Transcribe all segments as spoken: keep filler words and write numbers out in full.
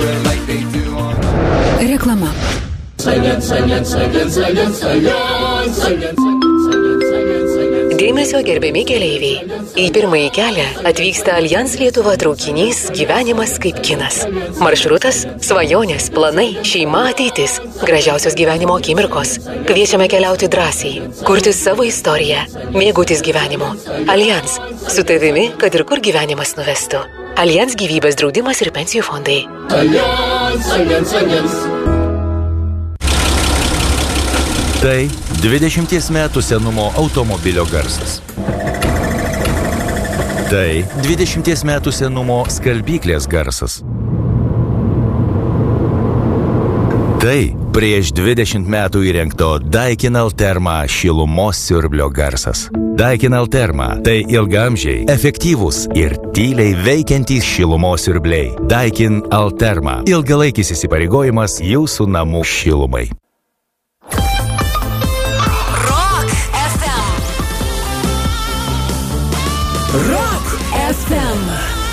Reklama. Dėmesio gerbiami keleiviai. Į pirmąjį kelią atvyksta Allianz Lietuva traukinys Gyvenimas kaip kinas. Maršrutas – svajonės, planai, šeima, ateitis, gražiausios gyvenimo akimirkos. Kviečiame keliauti drąsiai, kurti savo istoriją, mėgautis gyvenimu. Allianz – su tavimi, kad ir kur gyvenimas nuvestų. Allianz gyvybės draudimas ir pensijų fondai. Allianz, Allianz, Allianz. Tai dvidešimties metų senumo automobilio garsas. Tai dvidešimties metų senumo skalbyklės garsas. Tai prieš dvidešimt metų įrengto Daikin Alterma šilumos siurblio garsas. Daikin Alterma – tai ilgaamžiai, efektyvūs ir tyliai veikiantys šilumos siurbliai. Daikin Alterma – ilgalaikis įsipareigojimas jūsų namų šilumai. Rock F M.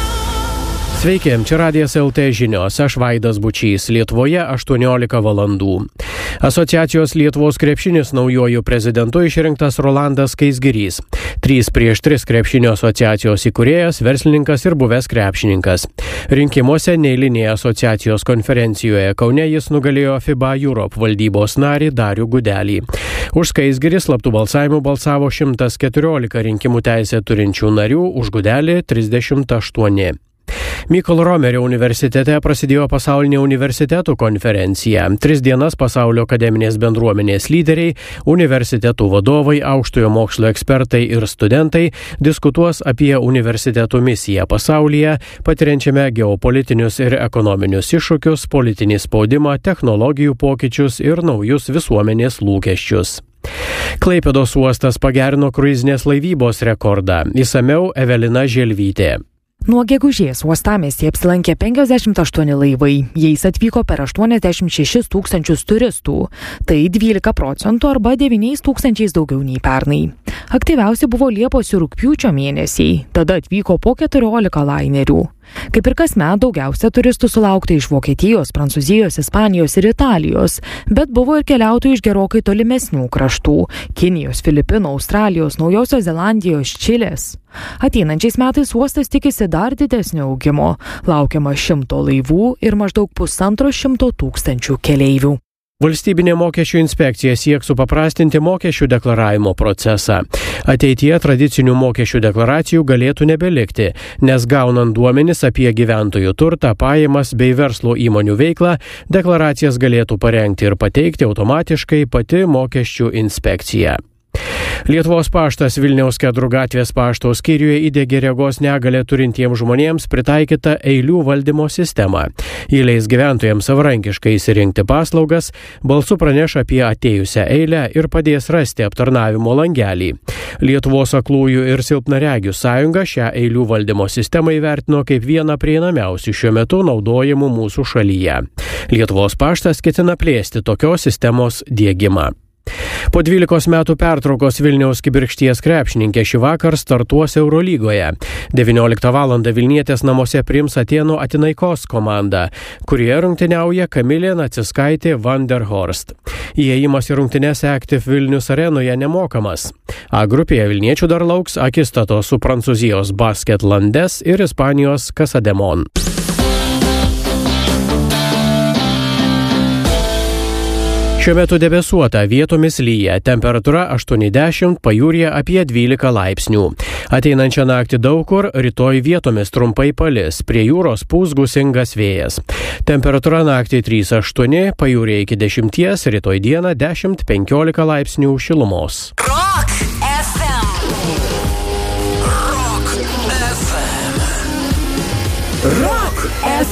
Sveiki, čia Radijas L T žinios, aš Vaidas Bučys, Lietuvoje aštuoniolika valandų. Asociacijos Lietuvos krepšinis naujojų prezidentu išrinktas Rolandas Skaisgirys. Trys prieš tris krepšinio asociacijos įkūrėjas, verslininkas ir buvęs krepšininkas. Rinkimuose neeilinėje asociacijos konferencijoje Kaune jis nugalėjo FIBA Europe valdybos narį Darių Gudelį. Už Skaisgirį slaptų balsavimų balsavo šimtas keturiolika rinkimų teisę turinčių narių, už Gudelį trisdešimt aštuoni. Mykolo Romerio universitete prasidėjo pasaulinė universitetų konferencija. Tris dienas pasaulio akademinės bendruomenės lyderiai, universitetų vadovai, aukštojo mokslo ekspertai ir studentai diskutuos apie universitetų misiją pasaulyje, patiriančiame geopolitinius ir ekonominius iššūkius, politinį spaudimą, technologijų pokyčius ir naujus visuomenės lūkesčius. Klaipėdos uostas pagerino kruizinės laivybos rekordą. Išsamiau Evelina Želvytė. Nuo gegužės uostamiestyje apsilankė penkiasdešimt aštuoni laivai. Jais atvyko per aštuoniasdešimt šešis tūkstančius turistų. Tai dvylika procentų arba devyniais tūkstančiais daugiau nei pernai. Aktyviausi buvo Liepos ir Rugpjūčio mėnesiai. Tada atvyko po keturiolika lainerių. Kaip ir kasmet, daugiausia turistų sulaukta iš Vokietijos, Prancūzijos, Ispanijos ir Italijos, bet buvo ir keliautojų iš gerokai tolimesnių kraštų – Kinijos, Filipinų, Australijos, Naujosios Zelandijos, Čilės. Ateinančiais metais uostas tikisi dar didesnio augimo. Laukiama šimto laivų ir maždaug pusantro šimto tūkstančių keleivių. Valstybinė mokesčių inspekcija sieks supaprastinti mokesčių deklaravimo procesą. Ateityje tradicinių mokesčių deklaracijų galėtų nebelikti, nes gaunant duomenis apie gyventojų turtą, pajamas bei verslo įmonių veiklą, deklaracijas galėtų parengti ir pateikti automatiškai pati mokesčių inspekcija. Lietuvos paštas Vilniaus Kedrų gatvės pašto skyriuje įdiegė regos negalią turintiems žmonėms pritaikytą eilių valdymo sistemą. Ji leis gyventojams savarankiškai įsirinkti paslaugas, balsu praneš apie atėjusią eilę ir padės rasti aptarnavimo langelį. Lietuvos aklųjų ir silpnaregių sąjunga šią eilių valdymo sistemą įvertino kaip vieną prieinamiausių šiuo metu naudojamų mūsų šalyje. Lietuvos paštas ketina plėsti tokios sistemos diegimą. Po dvylikos metų pertraukos Vilniaus Kibirkšties krepšininkė šį vakar startuos Eurolygoje. devynioliktą valandą Vilnietės namuose priims Atėnų Atinaikos komandą, kurioje rungtyniauja Kamilė Naciskaitė Van der Horst. Įėjimas į rungtynes Active Vilnius arenoje nemokamas. A grupėje vilniečių dar lauks akistatos su Prancūzijos Basket Landes ir Ispanijos Casademón. Šiuo metu debesuota, vietomis lyja, temperatūra aštuoni dešimt, pajūryje apie dvylika laipsnių. Ateinančią naktį daug kur, rytoj vietomis trumpai palis, prie jūros pūs gūsingas vėjas. Temperatūra naktį trys aštuoni, pajūryje iki dešimties, rytoj dieną dešimt penkiolika laipsnių šilumos. Rock F M. Rock F M. Rock F M.